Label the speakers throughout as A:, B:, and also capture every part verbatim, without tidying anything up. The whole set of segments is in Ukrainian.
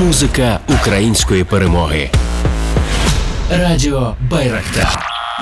A: Музика української перемоги. Радіо Байрактар.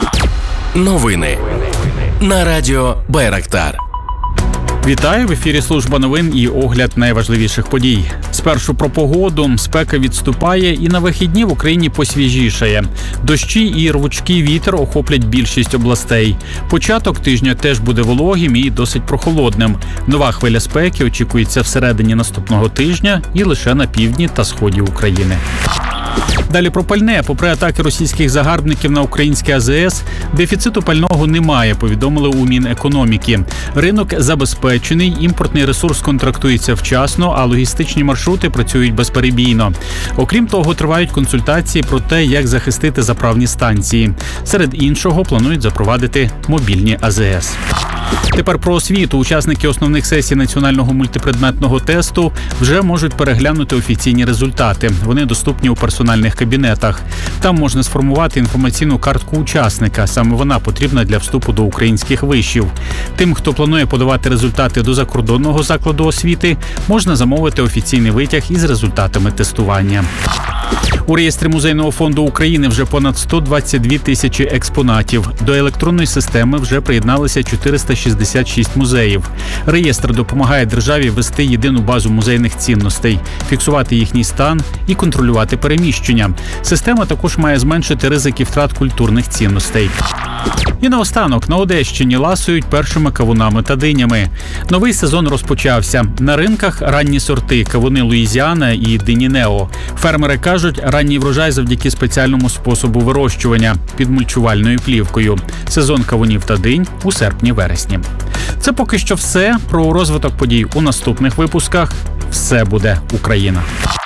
A: Новини на Радіо Байрактар.
B: Вітаю! В ефірі служба новин і огляд найважливіших подій. Спершу про погоду. Спека відступає і на вихідні в Україні посвіжішає. Дощі і рвучкий вітер охоплять більшість областей. Початок тижня теж буде вологим і досить прохолодним. Нова хвиля спеки очікується всередині наступного тижня і лише на півдні та сході України. Далі про пальне. Попри атаки російських загарбників на українське АЗС, дефіциту пального немає, повідомили у Мінекономіки. Ринок забезпечений, імпортний ресурс контрактується вчасно, а логістичні маршрути працюють безперебійно. Окрім того, тривають консультації про те, як захистити заправні станції. Серед іншого, планують запровадити мобільні АЗС. Тепер про освіту. Учасники основних сесій національного мультипредметного тесту вже можуть переглянути офіційні результати. Вони доступні у персональних кабінетах. Там можна сформувати інформаційну картку учасника. Саме вона потрібна для вступу до українських вишів. Тим, хто планує подавати результати до закордонного закладу освіти, можна замовити офіційний витяг із результатами тестування. У реєстрі Музейного фонду України вже понад сто двадцять дві тисячі експонатів. До електронної системи вже приєдналися чотириста шістдесят шість музеїв. Реєстр допомагає державі вести єдину базу музейних цінностей, фіксувати їхній стан і контролювати переміщення. Система також має зменшити ризики втрат культурних цінностей. І наостанок, на Одещині ласують першими кавунами та динями. Новий сезон розпочався. На ринках ранні сорти – кавуни Луїзіана і дині Нео. Фермери кажуть, ранній врожай завдяки спеціальному способу вирощування – під мульчувальною плівкою. Сезон кавунів та динь у серпні-вересні. Це поки що все. Про розвиток подій у наступних випусках. Все буде Україна.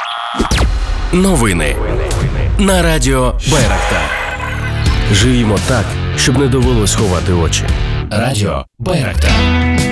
A: Новини на Радіо Байрактар. Живімо так, щоб не довелось ховати очі. Радіо Байрактар.